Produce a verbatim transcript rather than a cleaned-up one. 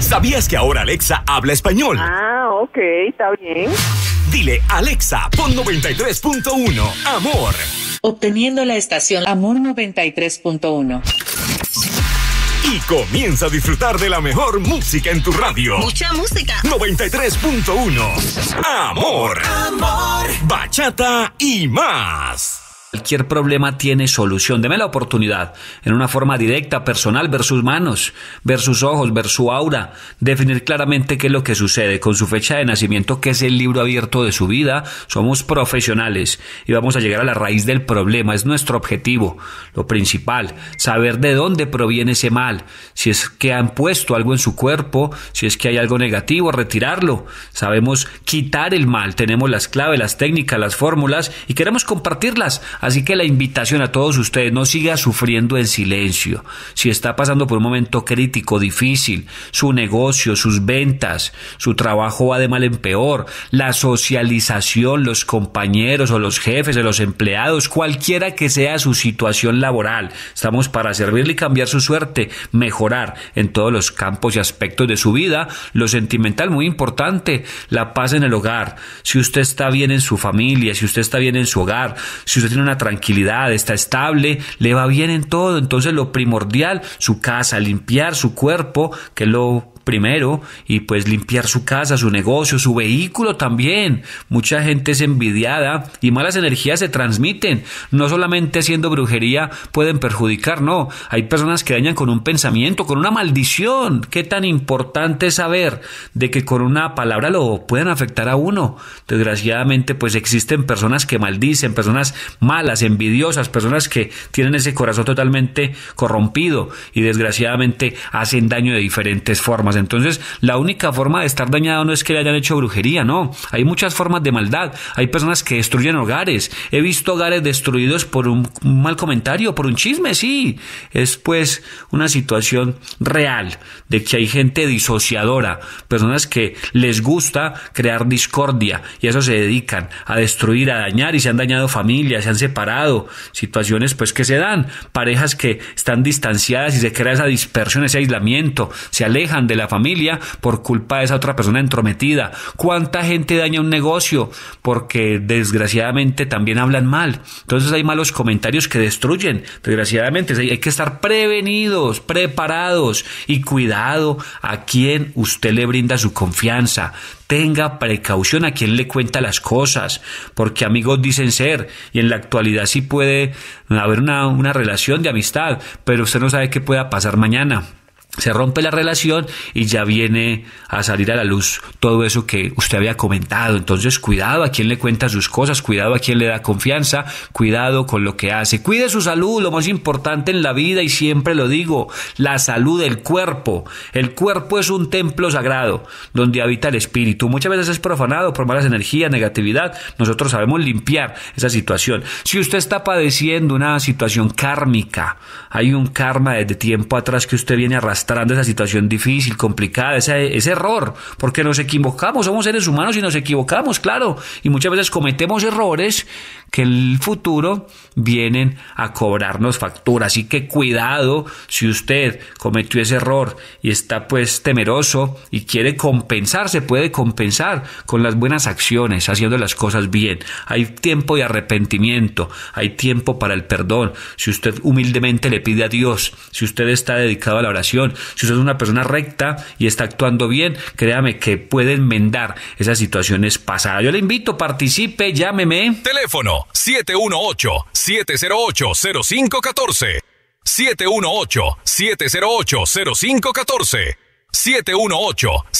¿Sabías que ahora Alexa habla español? Ah, ok, está bien. Dile, Alexa, pon noventa y tres punto uno, Amor. Obteniendo la estación Amor noventa y tres punto uno. Y comienza a disfrutar de la mejor música en tu radio. Mucha música. noventa y tres punto uno. Amor. Amor. Bachata y más. Cualquier problema tiene solución. Deme la oportunidad, en una forma directa, personal, ver sus manos, ver sus ojos, ver su aura, definir claramente qué es lo que sucede con su fecha de nacimiento, que es el libro abierto de su vida. Somos profesionales y vamos a llegar a la raíz del problema. Es nuestro objetivo, lo principal, saber de dónde proviene ese mal, si es que han puesto algo en su cuerpo, si es que hay algo negativo, retirarlo. Sabemos quitar el mal, tenemos las claves, las técnicas, las fórmulas y queremos compartirlas. Así que la invitación a todos ustedes, no siga sufriendo en silencio. Si está pasando por un momento crítico, difícil, su negocio, sus ventas, su trabajo va de mal en peor, la socialización, los compañeros o los jefes de los empleados, cualquiera que sea su situación laboral, estamos para servirle y cambiar su suerte, mejorar en todos los campos y aspectos de su vida. Lo sentimental, muy importante, la paz en el hogar. Si usted está bien en su familia, si usted está bien en su hogar, si usted tiene una tranquilidad, está estable, le va bien en todo. Entonces lo primordial, su casa, limpiar su cuerpo, que es lo primero, y pues limpiar su casa, su negocio, su vehículo también. Mucha gente es envidiada y malas energías se transmiten. No solamente haciendo brujería pueden perjudicar, no. Hay personas que dañan con un pensamiento, con una maldición. Qué tan importante es saber de que con una palabra lo pueden afectar a uno. Desgraciadamente pues existen personas que maldicen, personas malas, envidiosas, personas que tienen ese corazón totalmente corrompido y desgraciadamente hacen daño de diferentes formas. Entonces, la única forma de estar dañado no es que le hayan hecho brujería, no. Hay muchas formas de maldad. Hay personas que destruyen hogares. He visto hogares destruidos por un, un mal comentario, por un chisme, sí. Es pues una situación real de que hay gente disociadora, personas que les gusta crear discordia y a eso se dedican, a destruir, a dañar, y se han dañado familias, se han separado, situaciones pues que se dan, parejas que están distanciadas y se crea esa dispersión, ese aislamiento, se alejan de la familia por culpa de esa otra persona entrometida. ¿Cuánta gente daña un negocio? Porque desgraciadamente también hablan mal. Entonces hay malos comentarios que destruyen. Desgraciadamente hay que estar prevenidos, preparados y cuidado a quien usted le brinda su confianza. Tenga precaución a quien le cuenta las cosas, porque amigos dicen ser, y en la actualidad sí puede haber una, una relación de amistad, pero usted no sabe qué pueda pasar mañana. Se rompe la relación y ya viene a salir a la luz todo eso que usted había comentado. Entonces, cuidado a quién le cuenta sus cosas, cuidado a quién le da confianza, cuidado con lo que hace. Cuide su salud, lo más importante en la vida, y siempre lo digo, la salud del cuerpo. El cuerpo es un templo sagrado donde habita el espíritu. Muchas veces es profanado por malas energías, negatividad. Nosotros sabemos limpiar esa situación. Si usted está padeciendo una situación kármica, hay un karma desde tiempo atrás que usted viene arrastrando esa situación difícil, complicada, ese, ese error, porque nos equivocamos, somos seres humanos y nos equivocamos, claro, y muchas veces cometemos errores que en el futuro vienen a cobrarnos factura. Así que cuidado si usted cometió ese error y está pues temeroso y quiere compensar, se puede compensar con las buenas acciones, haciendo las cosas bien. Hay tiempo de arrepentimiento, hay tiempo para el perdón. Si usted humildemente le pide a Dios, si usted está dedicado a la oración, si usted es una persona recta y está actuando bien, créame que puede enmendar esas situaciones pasadas. Yo le invito, participe, llámeme. Teléfono siete uno ocho, siete cero ocho, cero cinco uno cuatro. siete uno ocho, siete cero ocho, cero cinco uno cuatro. siete uno ocho